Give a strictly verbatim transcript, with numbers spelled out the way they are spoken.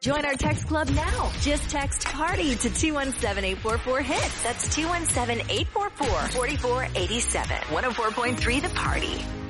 Join our text club now. Just text PARTY to two one seven, eight four four, HIT. That's two one seven, eight four four, four four eight seven. one oh four point three The Party.